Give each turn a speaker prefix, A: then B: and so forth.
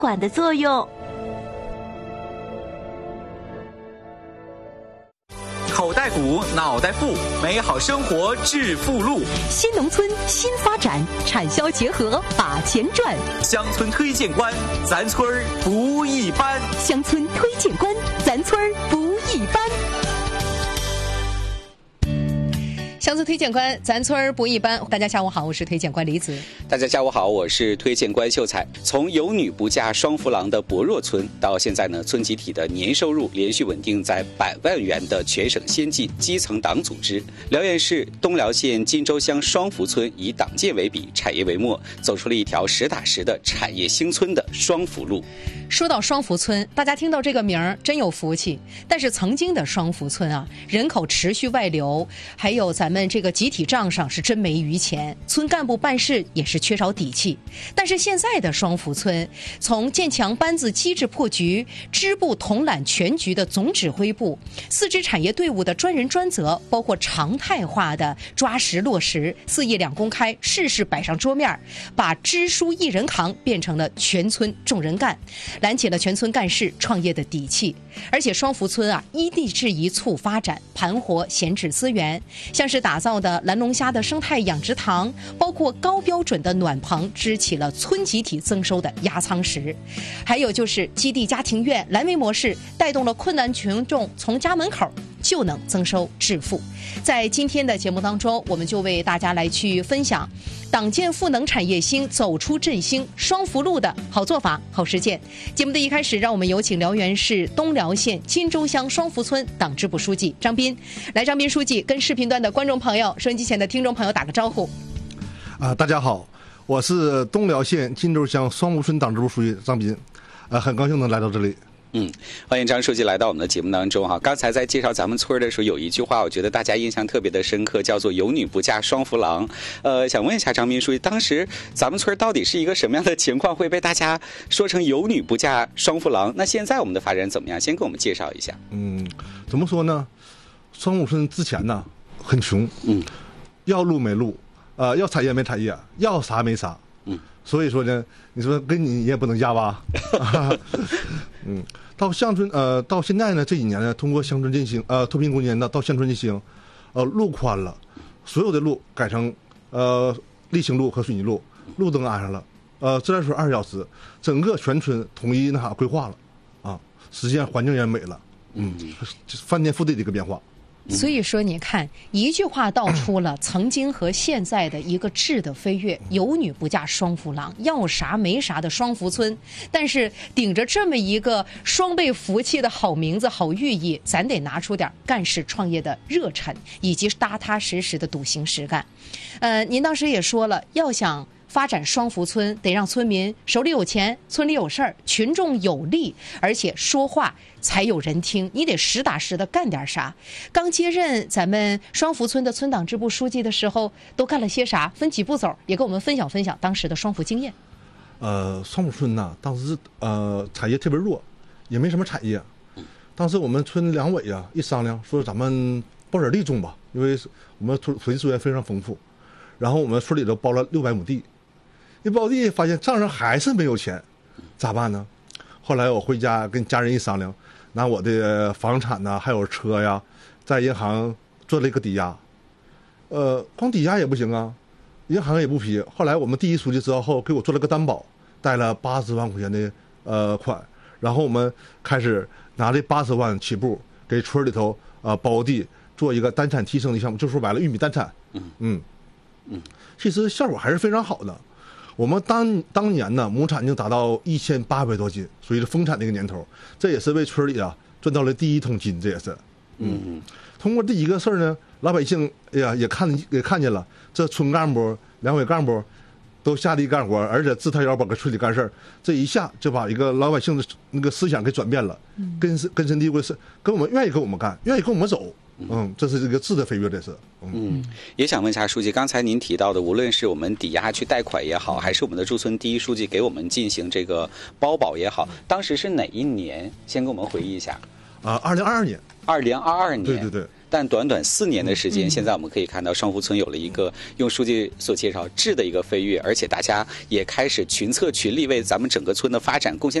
A: 管的作用。
B: 口袋鼓，脑袋富，美好生活致富路。
C: 新农村新发展，产销结合把钱赚。
B: 乡村推荐官，咱村儿不一般。
C: 乡村推荐官，咱村儿不一般。乡村推荐官，咱村儿不一般。大家下午好，我是推荐官李子。
D: 大家下午好，我是推荐官秀才。从有女不嫁双福郎的薄弱村，到现在呢，村集体的年收入连续稳定在100万元的全省先进基层党组织，辽源市东辽县金州乡双福村以党建为笔，产业为末，走出了一条实打实的产业兴村的双福路。
C: 说到双福村，大家听到这个名儿真有福气。但是曾经的双福村啊，人口持续外流，还有咱们这个集体账上是真没余钱，村干部办事也是缺少底气。但是现在的双福村，从建强班子机制破局、支部统揽全局的总指挥部、4支产业队伍的专人专责，包括常态化的抓实落实、4业2公开，事事摆上桌面，把支书一人扛变成了全村众人干，燃起了全村干事创业的底气。而且双福村啊，依地制宜促发展，盘活闲置资源，像是打造的蓝龙虾的生态养殖塘，包括高标准的暖棚，支起了村集体增收的压舱石。还有就是基地家庭院蓝围模式，带动了困难群众从家门口就能增收致富。在今天的节目当中，我们就为大家来去分享党建赋能产业兴，走出振兴双福路的好做法、好实践。节目的一开始，让我们有请辽源市东辽县金州乡双福村党支部书记张斌。来，张斌书记跟视频端的观众朋友、收音机前的听众朋友打个招呼。
E: 大家好，我是东辽县金州乡双福村党支部书记张斌，很高兴能来到这里。
D: 欢迎张书记来到我们的节目当中哈。刚才在介绍咱们村的时候，有一句话我觉得大家印象特别的深刻，叫做有女不嫁双福郎。想问一下张斌书记，当时咱们村到底是一个什么样的情况，会被大家说成有女不嫁双福郎？那现在我们的发展怎么样？先给我们介绍一下。
E: 怎么说呢？双福村之前呢很穷，要路没路，要产业没产业，要啥没啥。所以说呢，你说跟你也不能嫁吧？到乡村到现在呢，这几年呢，通过乡村振兴脱贫攻坚呢，到乡村振兴，路宽了，所有的路改成沥青路和水泥路，路灯安上了，自来水20小时，整个全村统一规划了，实现环境也美了，翻天覆地的一个变化。
C: 所以说你看，一句话道出了曾经和现在的一个质的飞跃，有女不嫁双福郎，要啥没啥的双福村。但是顶着这么一个双倍福气的好名字、好寓意，咱得拿出点干事创业的热忱，以及踏踏实实的笃行实干。您当时也说了，要想发展双福村，得让村民手里有钱，村里有事儿，群众有力，而且说话才有人听。你得实打实的干点啥。刚接任咱们双福村的村党支部书记的时候，都干了些啥？分几步走，也跟我们分享分享当时的双福经验。
E: 双福村呐，当时产业特别弱，也没什么产业。当时我们村两委啊一商量，说咱们包点地种吧，因为我们土地资源非常丰富。然后我们村里头包了600亩地。一包地发现账上还是没有钱，咋办呢？后来我回家跟家人一商量，拿我的房产呐，还有车呀，在银行做了一个抵押。光抵押也不行啊，银行也不批。后来我们第一书记知道后，给我做了个担保，贷了80万块钱的款，然后我们开始拿这80万起步，给村里头包地做一个单产提升的项目，就说白了玉米单产。其实效果还是非常好的。我们当年呢，亩产就达到1800多斤，属于是丰产的一个年头。这也是为村里赚到了第1桶金，这也是。通过这一个事儿呢，老百姓也看见了，这村干部、两委干部都下地干活，而且自掏腰包给村里干事儿，这一下就把一个老百姓的那个思想给转变了，根深蒂固，是跟我们愿意跟我们干，愿意跟我们走。这是这个质的飞跃，这是。
D: 也想问一下书记，刚才您提到的，无论是我们抵押去贷款也好，还是我们的驻村第一书记给我们进行这个包保也好，当时是哪一年？先给我们回忆一下。
E: 2022年。
D: 2022年。
E: 对。
D: 但短短4年的时间，现在我们可以看到双福村有了一个用书记所介绍质的一个飞跃，而且大家也开始群策群力，为咱们整个村的发展贡献